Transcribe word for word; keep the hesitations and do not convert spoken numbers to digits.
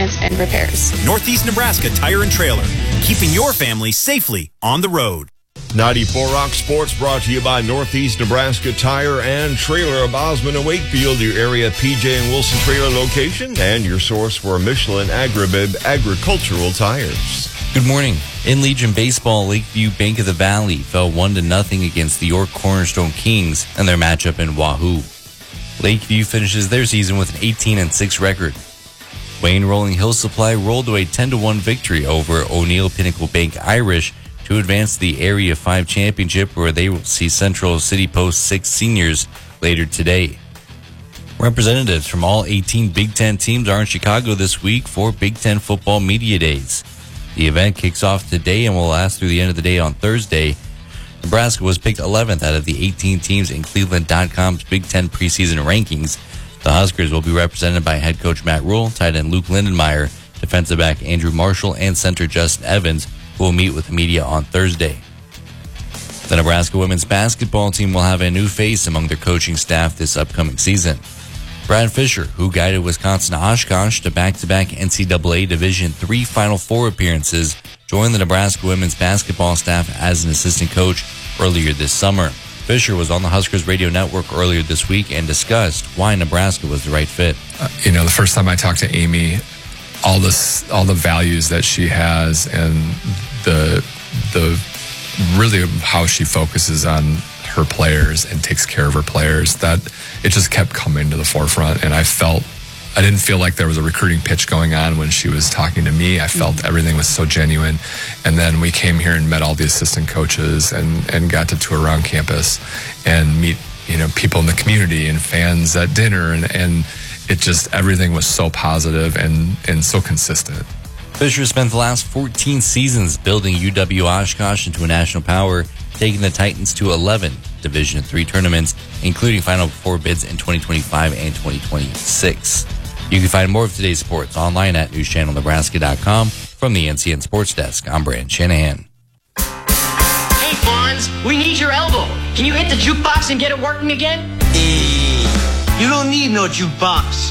maintenance and repairs. Northeast Nebraska Tire and Trailer, keeping your family safely on the road. ninety-four Rock Sports brought to you by Northeast Nebraska Tire and Trailer of Osmond and Wakefield, your area P J and Wilson trailer location, and your source for Michelin Agribib agricultural tires. Good morning. In Legion Baseball, Lakeview Bank of the Valley fell one to nothing against the York Cornerstone Kings in their matchup in Wahoo. Lakeview finishes their season with an eighteen and six record. Wayne Rolling Hill Supply rolled to a ten to one victory over O'Neill Pinnacle Bank Irish to advance to the Area five Championship, where they will see Central City Post six seniors later today. Representatives from all eighteen Big Ten teams are in Chicago this week for Big Ten Football Media Days. The event kicks off today and will last through the end of the day on Thursday. Nebraska was picked eleventh out of the eighteen teams in Cleveland dot com's Big Ten preseason rankings. The Huskers will be represented by head coach Matt Rule, tight end Luke Lindenmeyer, defensive back Andrew Marshall, and center Justin Evans, who will meet with the media on Thursday. The Nebraska women's basketball team will have a new face among their coaching staff this upcoming season. Brad Fisher, who guided Wisconsin Oshkosh to back-to-back N C double A Division three Final Four appearances, joined the Nebraska women's basketball staff as an assistant coach earlier this summer. Fisher was on the Huskers radio network earlier this week and discussed why Nebraska was the right fit. Uh, you know, the first time I talked to Amy, all this, all the values that she has, and the the really how she focuses on her players and takes care of her players, that it just kept coming to the forefront. And I felt, I didn't feel like there was a recruiting pitch going on when she was talking to me. I felt mm-hmm. everything was so genuine. And then we came here and met all the assistant coaches and, and got to tour around campus and meet, you know, people in the community and fans at dinner. And, and it just, everything was so positive and, and so consistent. Fisher spent the last fourteen seasons building U W Oshkosh into a national power, taking the Titans to eleven Division three tournaments, including Final Four bids in twenty twenty-five and twenty twenty-six. You can find more of today's sports online at news channel nebraska dot com. From the N C N Sports Desk, I'm Brandon Shanahan. Hey, Fonz, we need your elbow. Can you hit the jukebox and get it working again? Hey, you don't need no jukebox.